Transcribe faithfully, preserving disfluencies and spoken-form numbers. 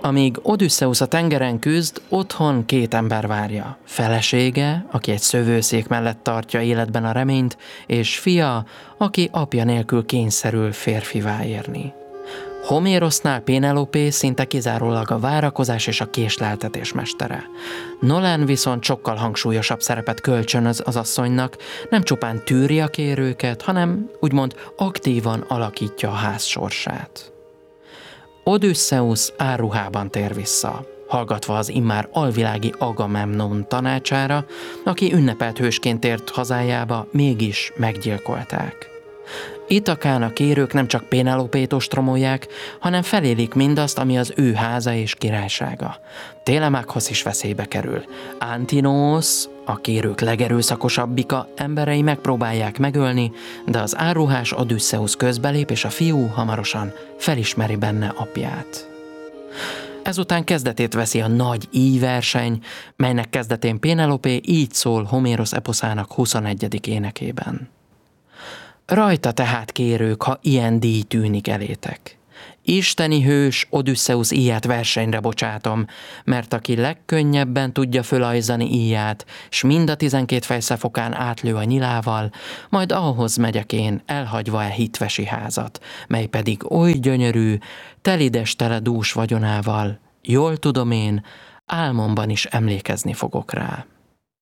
Amíg Odüsszeusz a tengeren küzd, otthon két ember várja. Felesége, aki egy szövőszék mellett tartja életben a reményt, és fia, aki apja nélkül kényszerül férfivá érni. Homérosznál Pénelopé szinte kizárólag a várakozás és a késleltetés mestere. Nolan viszont sokkal hangsúlyosabb szerepet kölcsönöz az asszonynak, nem csupán tűri a kérőket, hanem úgymond aktívan alakítja a ház sorsát. Odüsszeusz álruhában tér vissza, hallgatva az immár alvilági Agamemnon tanácsára, aki ünnepelt hősként tért hazájába, mégis meggyilkolták. Itakán a kérők nem csak Pénelopét ostromolják, hanem felélik mindazt, ami az ő háza és királysága. Télemákhoz is veszélybe kerül. Antinóosz, a kérők legerőszakosabbika, emberei megpróbálják megölni, de az álruhás Odüsszeusz közbelép, és a fiú hamarosan felismeri benne apját. Ezután kezdetét veszi a nagy íjverseny, melynek kezdetén Pénelopé így szól Homérosz eposzának huszonegyedik énekében. Rajta tehát, kérők, ha ilyen díj tűnik elétek. Isteni hős Odüsszeusz íját versenyre bocsátom, mert aki legkönnyebben tudja fölajzani íját, s mind a tizenkét fejszefokán átlő a nyilával, majd ahhoz megyek én, elhagyva e hitvesi házat, mely pedig oly gyönyörű, telides tele dús vagyonával, jól tudom én, álmomban is emlékezni fogok rá.